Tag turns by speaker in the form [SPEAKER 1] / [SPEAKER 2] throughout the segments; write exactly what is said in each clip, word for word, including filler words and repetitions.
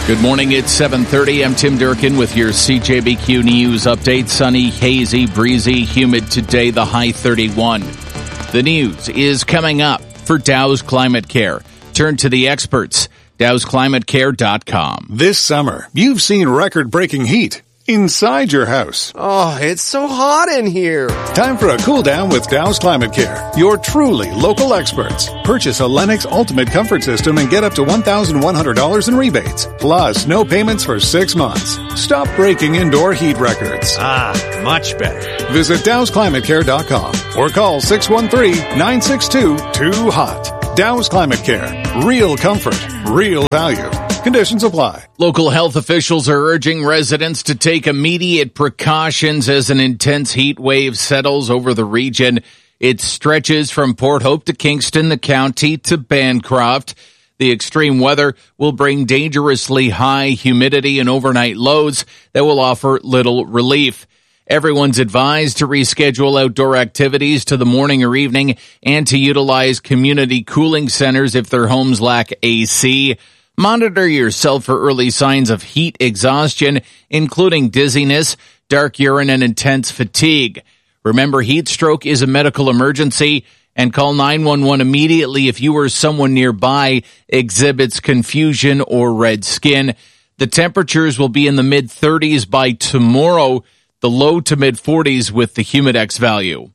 [SPEAKER 1] Good morning, it's seven thirty. I'm Tim Durkin with your C J B Q News update. Sunny, hazy, breezy, humid today, the high thirty-one. The news is coming up for Dow's Climate Care. Turn to the experts, dows climate care dot com.
[SPEAKER 2] This summer, you've seen record-breaking heat inside your house.
[SPEAKER 3] Oh, it's so hot in here.
[SPEAKER 2] Time for a cool down with Dow's Climate Care, your truly local experts. Purchase a Lennox Ultimate Comfort System and get up to one thousand one hundred dollars in rebates, plus no payments for six months. Stop breaking indoor heat records.
[SPEAKER 3] Ah, much better.
[SPEAKER 2] Visit dows climate care dot com or call six one three, nine six two, two hot. Dow's Climate Care. Real comfort, real value. Conditions apply.
[SPEAKER 1] Local health officials are urging residents to take immediate precautions as an intense heat wave settles over the region. It stretches from Port Hope to Kingston, the county, to Bancroft. The extreme weather will bring dangerously high humidity and overnight lows that will offer little relief. Everyone's advised to reschedule outdoor activities to the morning or evening and to utilize community cooling centers if their homes lack A C. Monitor yourself for early signs of heat exhaustion, including dizziness, dark urine, and intense fatigue. Remember, heat stroke is a medical emergency, and call nine one one immediately if you or someone nearby exhibits confusion or red skin. The temperatures will be in the mid thirties by tomorrow, the low to mid forties with the Humidex value.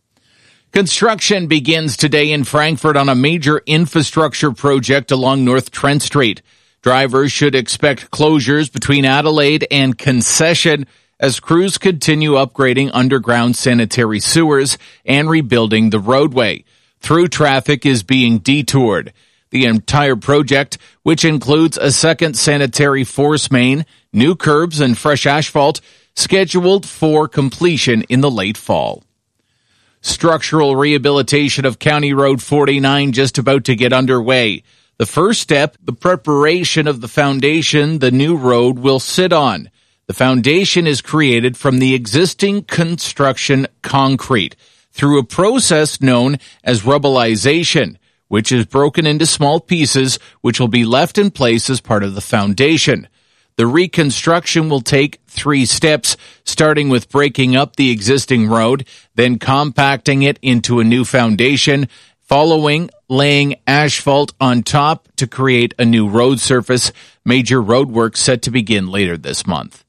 [SPEAKER 1] Construction begins today in Frankfurt on a major infrastructure project along North Trent Street. Drivers should expect closures between Adelaide and Concession as crews continue upgrading underground sanitary sewers and rebuilding the roadway. Through traffic is being detoured. The entire project, which includes a second sanitary force main, new curbs, and fresh asphalt, scheduled for completion in the late fall. Structural rehabilitation of County Road forty-nine just about to get underway. The first step, the preparation of the foundation the new road will sit on. The foundation is created from the existing construction concrete through a process known as rubblization, which is broken into small pieces which will be left in place as part of the foundation. The reconstruction will take three steps, starting with breaking up the existing road, then compacting it into a new foundation, following laying asphalt on top to create a new road surface. Major road work set to begin later this month.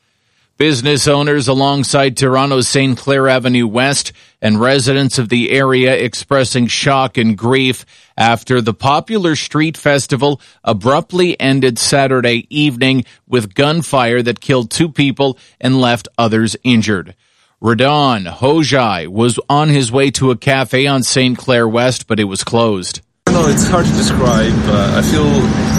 [SPEAKER 1] Business owners alongside Toronto's Saint Clair Avenue West and residents of the area expressing shock and grief after the popular street festival abruptly ended Saturday evening with gunfire that killed two people and left others injured. Radon Hojai was on his way to a cafe on Saint Clair West, but it was closed.
[SPEAKER 4] I don't know, it's hard to describe. Uh, I feel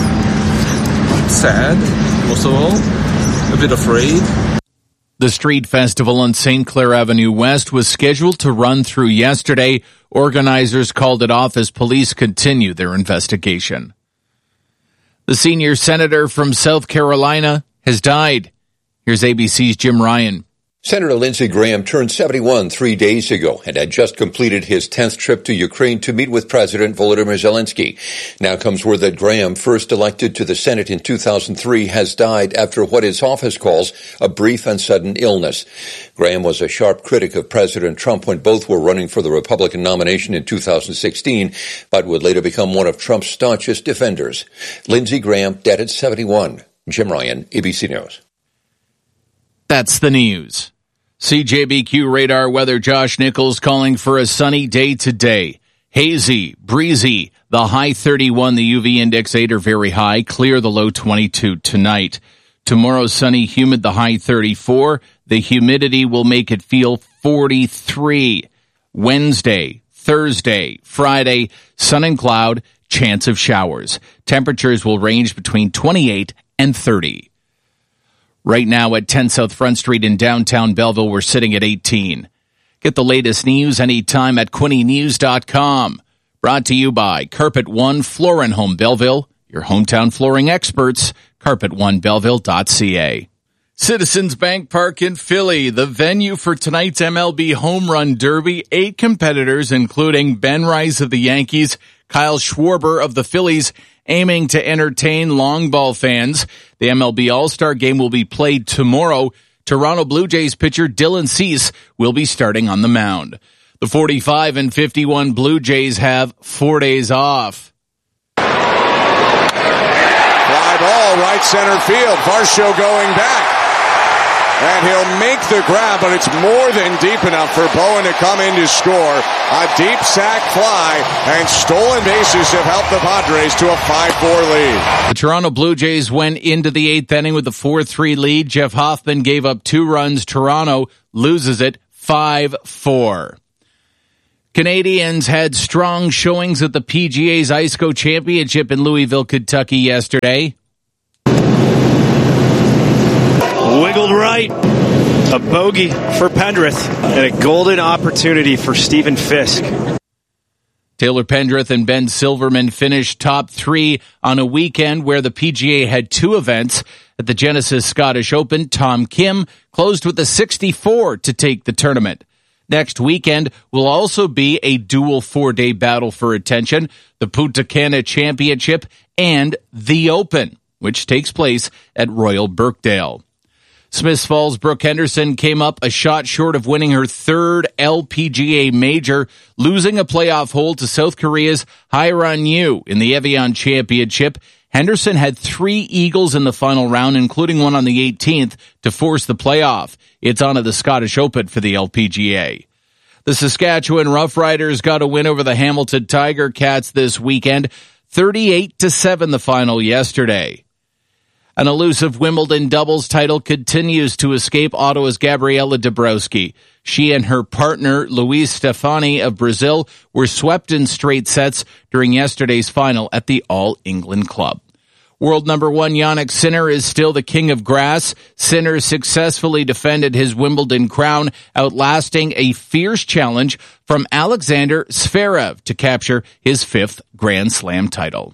[SPEAKER 4] sad, most of all, a bit afraid.
[SPEAKER 1] The street festival on Saint Clair Avenue West was scheduled to run through yesterday. Organizers called it off as police continue their investigation. The senior senator from South Carolina has died. Here's A B C's Jim Ryan.
[SPEAKER 5] Senator Lindsey Graham turned seventy-one three days ago and had just completed his tenth trip to Ukraine to meet with President Volodymyr Zelensky. Now comes word that Graham, first elected to the Senate in two thousand three, has died after what his office calls a brief and sudden illness. Graham was a sharp critic of President Trump when both were running for the Republican nomination in two thousand sixteen, but would later become one of Trump's staunchest defenders. Lindsey Graham, dead at seventy-one. Jim Ryan, A B C News.
[SPEAKER 1] That's the news. C J B Q radar weather, Josh Nichols calling for a sunny day today. Hazy, breezy, the high thirty-one, the U V index eight or very high, clear the low twenty-two tonight. Tomorrow sunny, humid, the high thirty-four. The humidity will make it feel forty-three. Wednesday, Thursday, Friday, sun and cloud, chance of showers. Temperatures will range between twenty-eight and thirty. Right now at ten South Front Street in downtown Belleville, we're sitting at eighteen. Get the latest news anytime at Quinny News dot com. Brought to you by Carpet One Floor and Home Belleville, your hometown flooring experts, carpet one belleville dot c a. Citizens Bank Park in Philly, the venue for tonight's M L B Home Run Derby. Eight competitors, including Ben Rice of the Yankees, Kyle Schwarber of the Phillies, aiming to entertain long ball fans. The M L B All-Star Game will be played tomorrow. Toronto Blue Jays pitcher Dylan Cease will be starting on the mound. The forty-five and fifty-one Blue Jays have four days off.
[SPEAKER 6] Fly ball, right center field. Varsho going back. And he'll make the grab, but it's more than deep enough for Bowen to come in to score. A deep sac fly, and stolen bases have helped the Padres to a five four lead.
[SPEAKER 1] The Toronto Blue Jays went into the eighth inning with a four three lead. Jeff Hoffman gave up two runs. Toronto loses it five four. Canadians had strong showings at the P G A's I S C O Championship in Louisville, Kentucky yesterday.
[SPEAKER 7] Wiggled right. A bogey for Pendrith and a golden opportunity for Stephen Fisk.
[SPEAKER 1] Taylor Pendrith and Ben Silverman finished top three on a weekend where the P G A had two events. At the Genesis Scottish Open, Tom Kim closed with a sixty-four to take the tournament. Next weekend will also be a dual four-day battle for attention, the Punta Cana Championship and the Open, which takes place at Royal Birkdale. Smiths Falls' Brooke Henderson came up a shot short of winning her third L P G A major, losing a playoff hole to South Korea's Hairan Yu in the Evian Championship. Henderson had three eagles in the final round, including one on the eighteenth, to force the playoff. It's on to the Scottish Open for the L P G A. The Saskatchewan Roughriders got a win over the Hamilton Tiger Cats this weekend, thirty-eight to seven the final yesterday. An elusive Wimbledon doubles title continues to escape Ottawa's Gabriela Dabrowski. She and her partner, Luiz Stefani of Brazil, were swept in straight sets during yesterday's final at the All England Club. World number one Jannik Sinner is still the king of grass. Sinner successfully defended his Wimbledon crown, outlasting a fierce challenge from Alexander Zverev to capture his fifth Grand Slam title.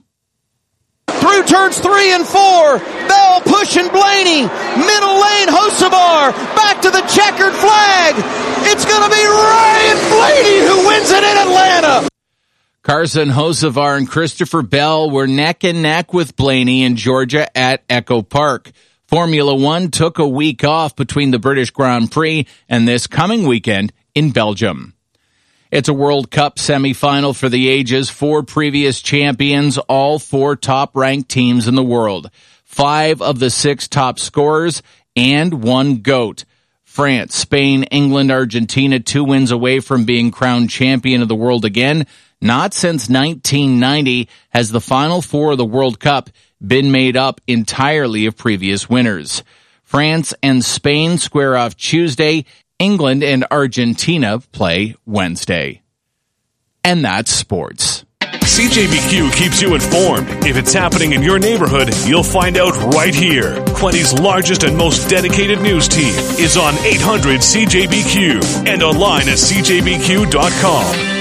[SPEAKER 8] Through turns three and four, Bell pushing Blaney, middle lane Hocevar, back to the checkered flag. It's going to be Ryan Blaney who wins it in Atlanta.
[SPEAKER 1] Carson Hocevar and Christopher Bell were neck and neck with Blaney in Georgia at Echo Park. Formula One took a week off between the British Grand Prix and this coming weekend in Belgium. It's a World Cup semifinal for the ages. Four previous champions, all four top-ranked teams in the world. Five of the six top scorers, and one GOAT. France, Spain, England, Argentina, two wins away from being crowned champion of the world again. Not since nineteen ninety has the Final Four of the World Cup been made up entirely of previous winners. France and Spain square off Tuesday. England and Argentina play Wednesday. And that's sports.
[SPEAKER 9] C J B Q keeps you informed. If it's happening in your neighborhood, you'll find out right here. Quinty's largest and most dedicated news team is on eight hundred C J B Q and online at C J B Q dot com.